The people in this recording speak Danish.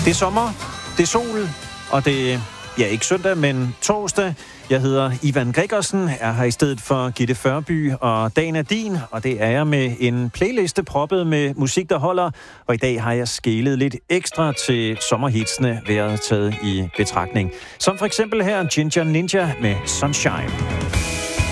Det er sommer, det er sol, og det er, ja, ikke søndag, men torsdag. Jeg hedder Ivan Gregersen, er her i stedet for Gitte Førby, og dagen er din, og det er jeg med en playliste proppet med musik, der holder. Og i dag har jeg skælet lidt ekstra til sommerhitsene, været taget i betragtning. Som for eksempel her Ginger Ninja med Sunshine.